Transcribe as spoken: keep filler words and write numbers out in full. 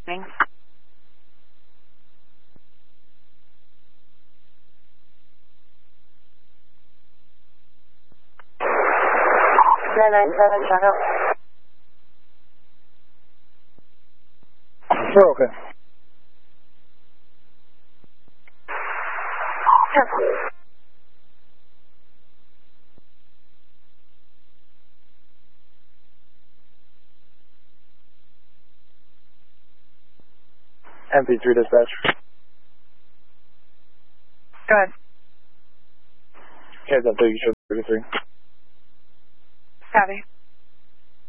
Thanks. nine nine seven, check out. We're okay. Yes. M P three dispatch. Go ahead. Okay, that's you should thirty-three. Copy.